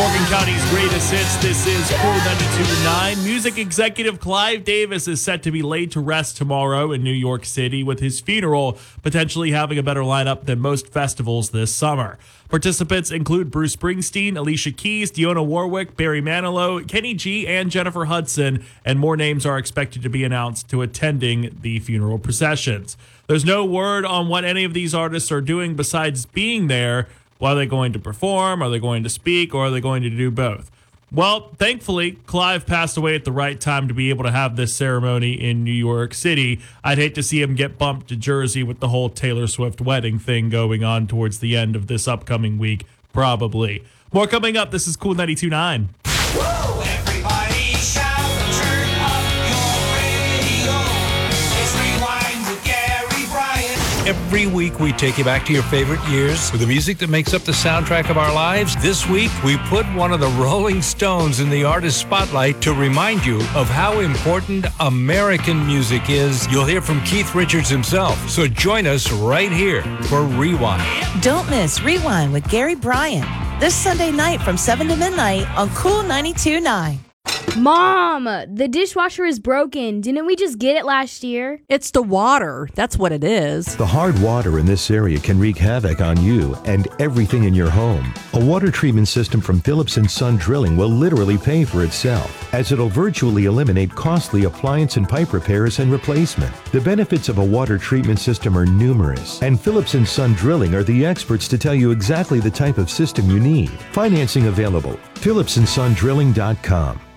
Morgan County's greatest hits. This is Cool 92.9. Music executive Clive Davis is set to be laid to rest tomorrow in New York City, with his funeral potentially having a better lineup than most festivals this summer. Participants include Bruce Springsteen, Alicia Keys, Dionne Warwick, Barry Manilow, Kenny G, and Jennifer Hudson, and more names are expected to be announced to attending the funeral processions. There's no word on what any of these artists are doing besides being there. Well, are they going to perform? Are they going to speak? Or are they going to do both? Well, thankfully, Clive passed away at the right time to be able to have this ceremony in New York City. I'd hate to see him get bumped to Jersey with the whole Taylor Swift wedding thing going on towards the end of this upcoming week, probably. More coming up. This is Cool 92.9. Woo! Everybody shout, turn up your radio. It's Rewind with Gary Bryant. Every week we take you back to your favorite years with the music that makes up the soundtrack of our lives. This week we put one of the Rolling Stones in the artist spotlight to remind you of how important American music is. You'll hear from Keith Richards himself. So join us right here for Rewind. Don't miss Rewind with Gary Bryant this Sunday night from 7 to midnight on Cool 92.9. Mom, the dishwasher is broken. Didn't we just get it last year? It's the water. That's what it is. The hard water in this area can wreak havoc on you and everything in your home. A water treatment system from Phillips & Son Drilling will literally pay for itself, as it'll virtually eliminate costly appliance and pipe repairs and replacement. The benefits of a water treatment system are numerous, and Phillips & Son Drilling are the experts to tell you exactly the type of system you need. Financing available. PhillipsandSonDrilling.com.